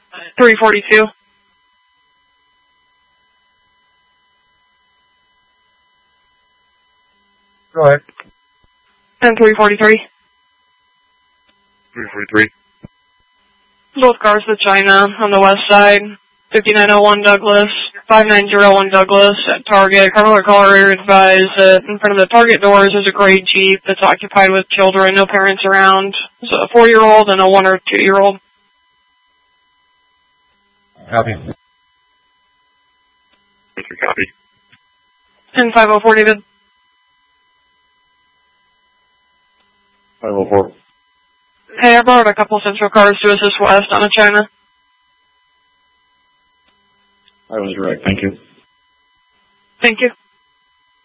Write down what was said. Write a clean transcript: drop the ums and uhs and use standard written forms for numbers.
342. Go ahead. And 343. 343. Both cars to China on the west side. 5901 Douglas, 5901 Douglas at Target. Carmel caller advised that in front of the Target doors is a gray Jeep that's occupied with children, no parents around. It's a 4-year-old and a 1 or 2-year-old. Copy. Copy. And 504 David. 504. Hey, I borrowed a couple Central cars to assist west on a China. I was right, thank you. Thank you.